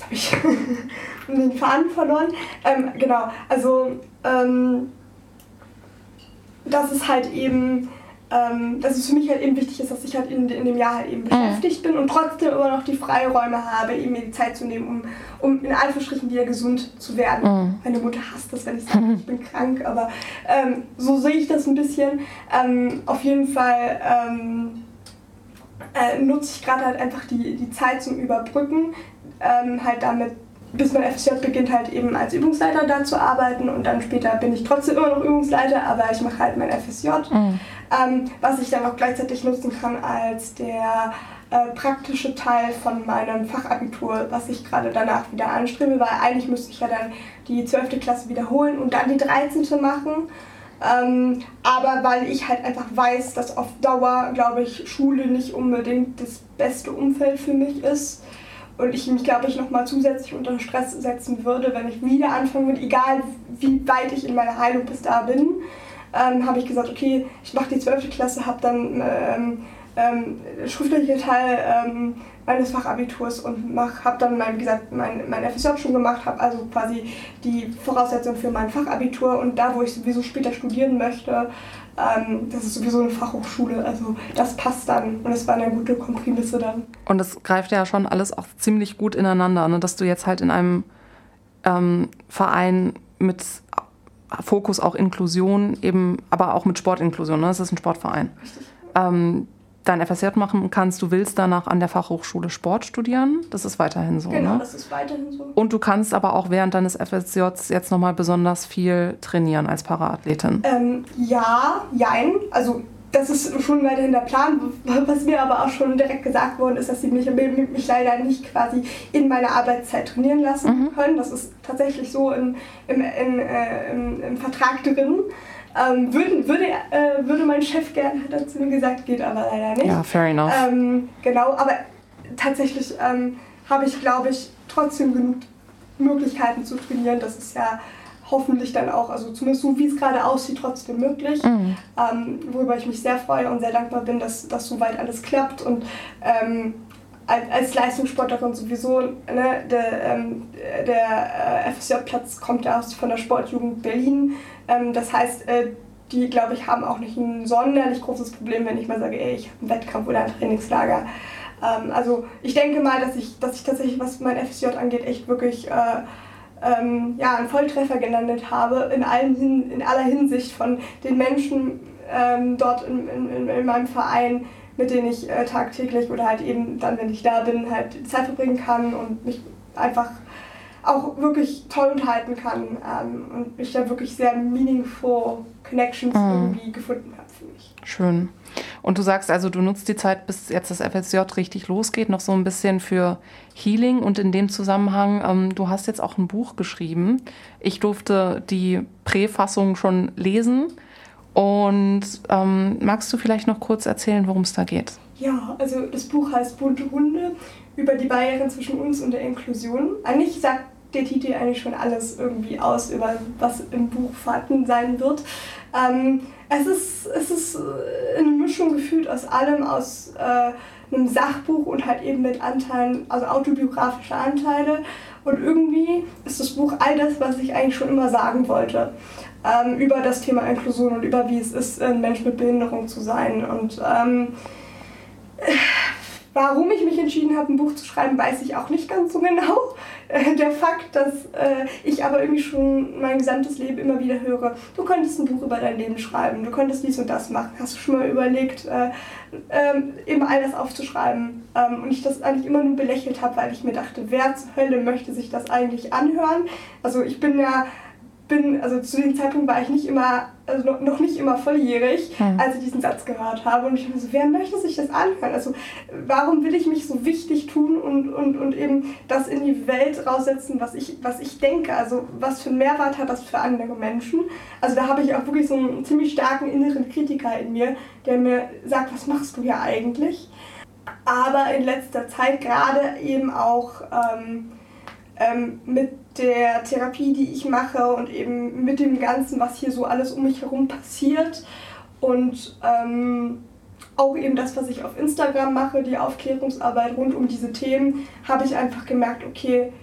habe ich den Faden verloren. Genau, also dass es halt eben, dass es für mich halt eben wichtig ist, dass ich halt in dem Jahr halt eben beschäftigt bin und trotzdem immer noch die Freiräume habe, eben mir die Zeit zu nehmen, um in Anführungsstrichen wieder gesund zu werden. Meine Mutter hasst das, wenn ich sage, ich bin krank, aber so sehe ich das ein bisschen. Auf jeden Fall nutze ich gerade halt einfach die Zeit zum Überbrücken, halt damit, bis mein FSJ beginnt, halt eben als Übungsleiter da zu arbeiten und dann später bin ich trotzdem immer noch Übungsleiter, aber ich mache halt mein FSJ, was ich dann auch gleichzeitig nutzen kann als der praktische Teil von meinem Fachabitur, was ich gerade danach wieder anstrebe, weil eigentlich müsste ich ja dann die 12. Klasse wiederholen und dann die 13. machen. Aber weil ich halt einfach weiß, dass auf Dauer, glaube ich, Schule nicht unbedingt das beste Umfeld für mich ist und ich mich, glaube ich, nochmal zusätzlich unter Stress setzen würde, wenn ich wieder anfangen würde, egal wie weit ich in meiner Heilung bis da bin, habe ich gesagt, okay, ich mache die 12. Klasse, habe dann schriftliche Teil meines Fachabiturs und habe dann, wie gesagt, mein FSJ schon gemacht, habe also quasi die Voraussetzung für mein Fachabitur und da, wo ich sowieso später studieren möchte, das ist sowieso eine Fachhochschule, also das passt dann und es war eine gute Kompromisse dann. Und das greift ja schon alles auch ziemlich gut ineinander, ne? Dass du jetzt halt in einem Verein mit Fokus auch Inklusion, eben, aber auch mit Sportinklusion, ne? Das ist ein Sportverein. Richtig. Dein FSJ machen kannst, du willst danach an der Fachhochschule Sport studieren, das ist weiterhin so, genau, ne? Das ist weiterhin so. Und du kannst aber auch während deines FSJs jetzt nochmal besonders viel trainieren als Paraathletin. Ja, jein, also das ist schon weiterhin der Plan, was mir aber auch schon direkt gesagt worden ist, dass sie mich leider nicht quasi in meiner Arbeitszeit trainieren lassen können. Das ist tatsächlich so im Vertrag drin. Würde mein Chef gerne, hat er zu mir gesagt, geht aber leider nicht. Ja, fair enough. Genau, aber tatsächlich habe ich, glaube ich, trotzdem genug Möglichkeiten zu trainieren. Das ist ja hoffentlich dann auch, also zumindest so wie es gerade aussieht, trotzdem möglich. Worüber ich mich sehr freue und sehr dankbar bin, dass das soweit alles klappt. Und als Leistungssportlerin sowieso, ne, der FSJ-Platz kommt ja von der Sportjugend Berlin. Das heißt, die, glaube ich, haben auch nicht ein sonderlich großes Problem, wenn ich mal sage, ey, ich habe einen Wettkampf oder ein Trainingslager. Also ich denke mal, dass ich tatsächlich, was mein FSJ angeht, echt wirklich einen Volltreffer gelandet habe, in aller Hinsicht von den Menschen dort in meinem Verein, mit denen ich tagtäglich oder halt eben dann, wenn ich da bin, halt Zeit verbringen kann und mich einfach auch wirklich toll unterhalten kann und ich da wirklich sehr meaningful Connections irgendwie gefunden habe für mich. Schön. Und du sagst also, du nutzt die Zeit, bis jetzt das FSJ richtig losgeht, noch so ein bisschen für Healing und in dem Zusammenhang, du hast jetzt auch ein Buch geschrieben. Ich durfte die Präfassung schon lesen und magst du vielleicht noch kurz erzählen, worum es da geht? Ja, also das Buch heißt Bunte Hunde, über die Barrieren zwischen uns und der Inklusion. Eigentlich sagt der Titel eigentlich schon alles irgendwie aus, über was im Buch vorhanden sein wird. Es ist eine Mischung gefühlt aus allem, aus einem Sachbuch und halt eben mit Anteilen, also autobiografische Anteile. Und irgendwie ist das Buch all das, was ich eigentlich schon immer sagen wollte. Über das Thema Inklusion und über wie es ist, ein Mensch mit Behinderung zu sein. Und warum ich mich entschieden habe, ein Buch zu schreiben, weiß ich auch nicht ganz so genau. Der Fakt, dass ich aber irgendwie schon mein gesamtes Leben immer wieder höre, du könntest ein Buch über dein Leben schreiben, du könntest dies und das machen. Hast du schon mal überlegt, eben all das aufzuschreiben? Und ich das eigentlich immer nur belächelt habe, weil ich mir dachte, wer zur Hölle möchte sich das eigentlich anhören? Also ich also zu dem Zeitpunkt war ich nicht immer, also noch nicht immer volljährig, als ich diesen Satz gehört habe. Und ich dachte so, wer möchte sich das anhören? Also warum will ich mich so wichtig tun und eben das in die Welt raussetzen, was ich denke? Also was für einen Mehrwert hat das für andere Menschen? Also da habe ich auch wirklich so einen ziemlich starken inneren Kritiker in mir, der mir sagt, was machst du hier eigentlich? Aber in letzter Zeit gerade eben auch mit der Therapie, die ich mache und eben mit dem Ganzen, was hier so alles um mich herum passiert und auch eben das, was ich auf Instagram mache, die Aufklärungsarbeit rund um diese Themen, habe ich einfach gemerkt, okay,